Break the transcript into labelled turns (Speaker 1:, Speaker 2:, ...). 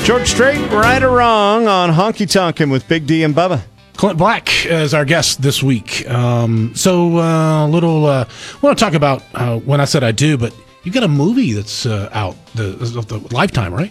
Speaker 1: George Strait, right or wrong on Honky Tonkin' with Big D and Bubba.
Speaker 2: Clint Black is our guest this week. I want to talk about When I Said I Do, but you got a movie that's out, the Lifetime, right?